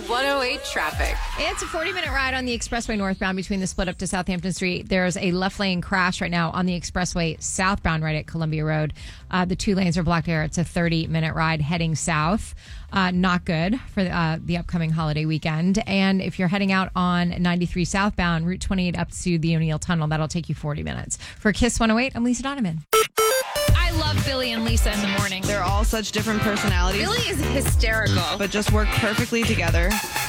108 traffic. It's a 40-minute ride on the expressway northbound between the split up to Southampton Street. There's a left lane crash right now on the expressway southbound right at Columbia Road. The 2 lanes are blocked there. It's a 30-minute ride heading south. Not good for the upcoming holiday weekend. And if you're heading out on 93 southbound, Route 28 up to the O'Neill Tunnel, that'll take you 40 minutes. For Kiss 108, I'm Lisa Donovan. I love Billy and Lisa in the morning. They're all such different personalities. Billy is hysterical. But just work perfectly together.